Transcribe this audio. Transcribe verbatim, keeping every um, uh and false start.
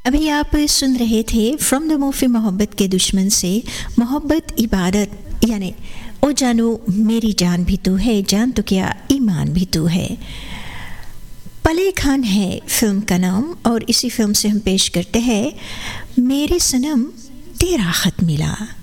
अभी आप सुन रहे थे फ्रॉम द मूवी मोहब्बत के दुश्मन से मोहब्बत इबादत, यानी ओ जानू मेरी जान भी तू है, जान तो क्या ईमान भी तू है। पले खान है फिल्म का नाम और इसी फिल्म से हम पेश करते हैं मेरे सनम तेरा खत मिला।